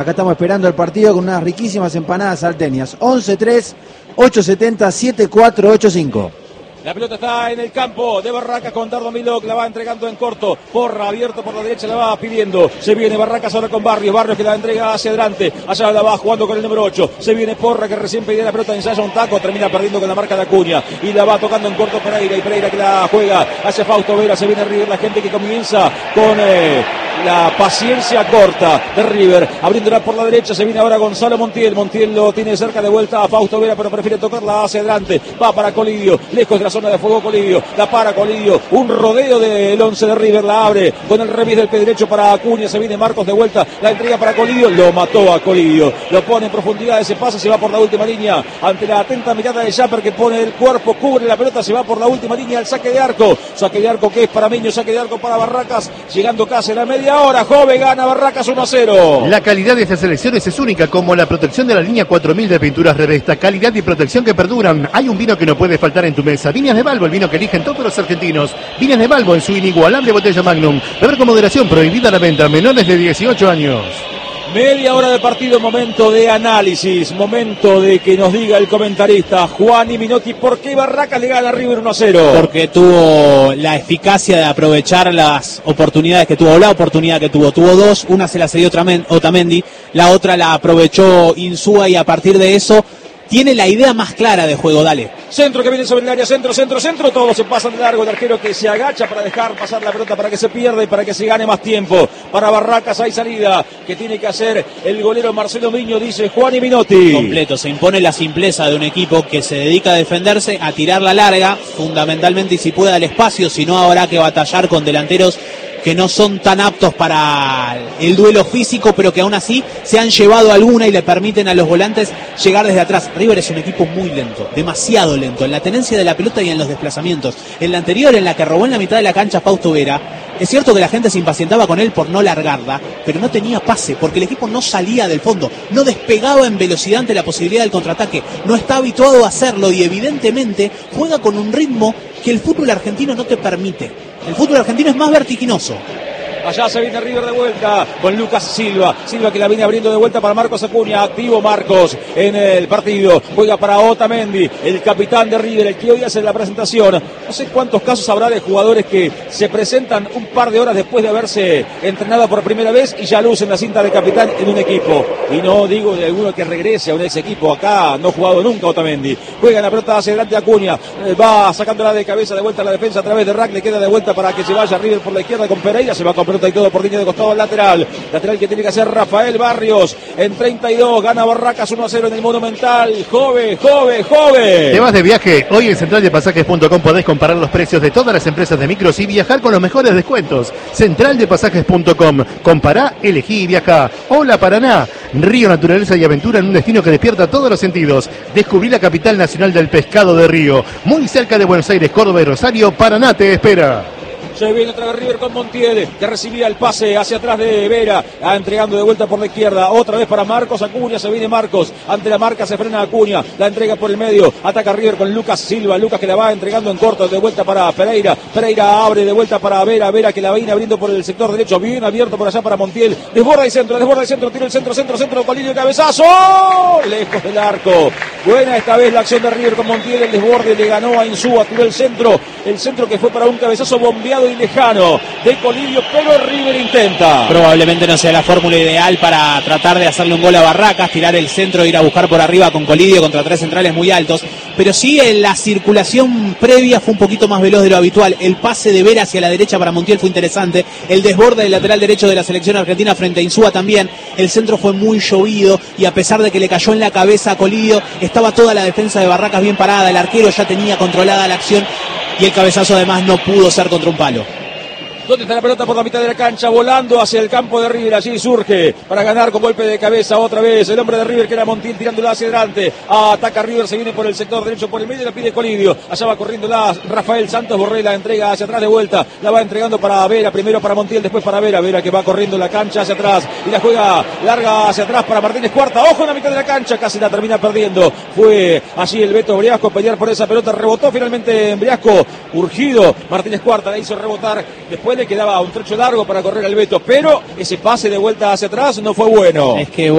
Acá estamos esperando el partido con unas riquísimas empanadas salteñas. 11-3-870-7485. La pelota está en el campo de Barracas con Dardo Milok, la va entregando en corto. Porra, abierto por la derecha, la va pidiendo. Se viene Barracas ahora con Barrios. Barrios que la entrega hacia adelante. Allá la va jugando con el número 8. Se viene Porra que recién pedía la pelota, ensaya un taco. Termina perdiendo con la marca de Acuña. Y la va tocando en corto Pereira. Y Pereira que la juega hacia Fausto Vera. Se viene River, la gente que comienza con la paciencia corta de River. Abriéndola por la derecha. Se viene ahora Gonzalo Montiel. Montiel lo tiene cerca de vuelta a Fausto Vera, pero prefiere tocarla hacia adelante. Va para Colidio. Lejos de la zona de fuego Colidio, la para Colidio, un rodeo del 11 de River, la abre con el remis del pie derecho para Acuña, se viene Marcos de vuelta, la entrega para Colidio, lo mató a Colidio, lo pone en profundidad, ese pase se va por la última línea, ante la atenta mirada de Japper que pone el cuerpo, cubre la pelota, se va por la última línea, el saque de arco que es para Miño, saque de arco para Barracas, llegando casi a la media hora, Jove gana Barracas 1-0. La calidad de estas elecciones es única, como la protección de la línea 4000 de pinturas Revesta, calidad y protección que perduran. Hay un vino que no puede faltar en tu mesa, Viñas de Balbo, el vino que eligen todos los argentinos. Viñas de Balbo en su inigualable botella Magnum. Beber con moderación, prohibida la venta a menores de 18 años. Media hora de partido, momento de análisis, momento de que nos diga el comentarista Juan y Minotti por qué Barracas le gana a River 1-0. Porque tuvo la eficacia de aprovechar las oportunidades que tuvo, o la oportunidad que tuvo. Tuvo dos, una se la cedió Otamendi, la otra la aprovechó Insúa y a partir de eso tiene la idea más clara de juego. Dale. Centro que viene sobre el área, centro, todos se pasan de largo, el arquero que se agacha para dejar pasar la pelota para que se pierda y para que se gane más tiempo. Para Barracas hay salida que tiene que hacer el golero Marcelo Miño, dice Juan y Minotti. Completo, se impone la simpleza de un equipo que se dedica a defenderse, a tirar la larga, fundamentalmente y si puede al espacio, si no habrá que batallar con delanteros que no son tan aptos para el duelo físico, pero que aún así se han llevado alguna y le permiten a los volantes llegar desde atrás. River es un equipo muy lento, demasiado lento, en la tenencia de la pelota y en los desplazamientos. En la anterior, en la que robó en la mitad de la cancha Fausto Vera, es cierto que la gente se impacientaba con él por no largarla, pero no tenía pase, porque el equipo no salía del fondo, no despegaba en velocidad ante la posibilidad del contraataque, no está habituado a hacerlo y evidentemente juega con un ritmo que el fútbol argentino no te permite. El fútbol argentino es más vertiginoso. Allá se viene River de vuelta con Lucas Silva que la viene abriendo de vuelta para Marcos Acuña, activo Marcos en el partido, juega para Otamendi, el capitán de River, el que hoy hace la presentación. No sé cuántos casos habrá de jugadores que se presentan un par de horas después de haberse entrenado por primera vez y ya lucen la cinta de capitán en un equipo, y no digo de alguno que regrese a un ex equipo. Acá no ha jugado nunca Otamendi, juega la pelota hacia adelante Acuña, va sacándola de cabeza de vuelta a la defensa a través de Rack, le queda de vuelta para que se vaya River por la izquierda con Pereira, se va con pelota y todo por línea de costado al lateral que tiene que hacer Rafael Barrios. En 32 gana Barracas 1-0 en el Monumental. Jove. Te vas de viaje. Hoy en centraldepasajes.com podés comparar los precios de todas las empresas de micros y viajar con los mejores descuentos. Centraldepasajes.com. Compará, elegí y viajá. Hola Paraná. Río, naturaleza y aventura en un destino que despierta todos los sentidos. Descubrí la capital nacional del pescado de Río. Muy cerca de Buenos Aires, Córdoba y Rosario. Paraná te espera. Se viene otra vez River con Montiel, que recibía el pase hacia atrás de Vera, entregando de vuelta por la izquierda, otra vez para Marcos Acuña, se viene Marcos, ante la marca se frena Acuña, la entrega por el medio, ataca River con Lucas Silva, Lucas que la va entregando en corto, de vuelta para Pereira abre de vuelta para Vera que la viene abriendo por el sector derecho, bien abierto por allá para Montiel, desborda el centro, tira el centro, Colidio, cabezazo, lejos del arco, buena esta vez la acción de River con Montiel, el desborde le ganó a Insúa, tiró el centro que fue para un cabezazo bombeado y lejano de Colidio, pero River intenta. Probablemente no sea la fórmula ideal para tratar de hacerle un gol a Barracas, tirar el centro, ir a buscar por arriba con Colidio contra tres centrales muy altos, pero sí en la circulación previa fue un poquito más veloz de lo habitual. El pase de Vera hacia la derecha para Montiel fue interesante, el desborde del lateral derecho de la selección argentina frente a Insúa también, el centro fue muy llovido y a pesar de que le cayó en la cabeza a Colidio, estaba toda la defensa de Barracas bien parada, el arquero ya tenía controlada la acción y el cabezazo además no pudo ser contra un palo. ¿Dónde está la pelota? Por la mitad de la cancha, volando hacia el campo de River, allí surge para ganar con golpe de cabeza otra vez el hombre de River que era Montiel, tirándola hacia adelante, ataca River, se viene por el sector derecho, por el medio, la pide Colidio, allá va corriendo Rafael Santos Borré, la entrega hacia atrás de vuelta, la va entregando para Vera, primero para Montiel, después para Vera que va corriendo la cancha hacia atrás y la juega larga hacia atrás para Martínez Cuarta, ojo en la mitad de la cancha, casi la termina perdiendo, fue allí el Beto Briasco a pelear por esa pelota, rebotó finalmente en Briasco, urgido, Martínez Cuarta la hizo rebotar, después quedaba un trecho largo para correr al Beto, pero ese pase de vuelta hacia atrás no fue bueno. Es que